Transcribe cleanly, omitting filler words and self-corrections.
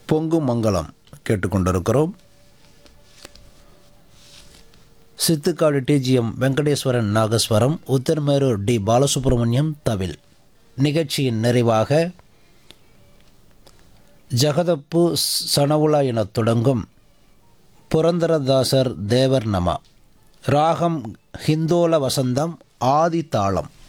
பொங்கு மங்கலம் கேட்டுக்கொண்டிருக்கிறோம். Sithukkadu DGM Venkateswaran nagaswaram, Uthiramerur D Balasubramaniam தவில். நிகழ்ச்சியின் நிறைவாக ஜகதப்பு சனவுலா எனத் தொடங்கும் புரந்தரதாசர் தேவர் நம, ராகம் ஹிந்தோல வசந்தம், ஆதி தாளம்.